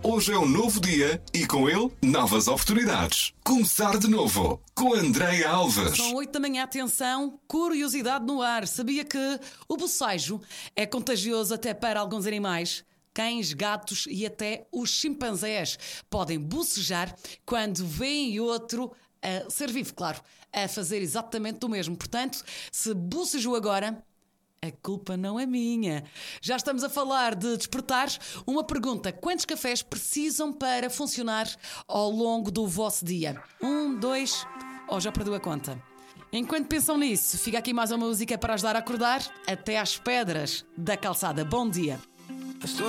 Hoje é um novo dia e com ele novas oportunidades. Começar de novo com Andréia Alves. São 8 da manhã, atenção, curiosidade no ar. Sabia que o bocejo é contagioso até para alguns animais? Cães, gatos e até os chimpanzés podem bocejar quando veem outro a ser vivo, claro, a fazer exatamente o mesmo. Portanto, se bocejou agora, a culpa não é minha. Já estamos a falar de despertar. Uma pergunta: quantos cafés precisam para funcionar ao longo do vosso dia? 1, 2, ou já perdeu a conta? Enquanto pensam nisso, fica aqui mais uma música para ajudar a acordar. Até às pedras da calçada. Bom dia.